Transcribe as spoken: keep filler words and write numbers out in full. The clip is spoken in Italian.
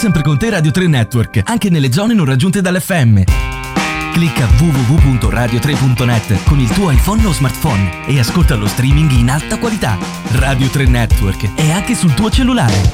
sempre con te Radio tre Network, anche nelle zone non raggiunte dall'F M. Clicca w w w punto radio tre punto net con il tuo iPhone o smartphone e ascolta lo streaming in alta qualità. Radio tre Network è anche sul tuo cellulare.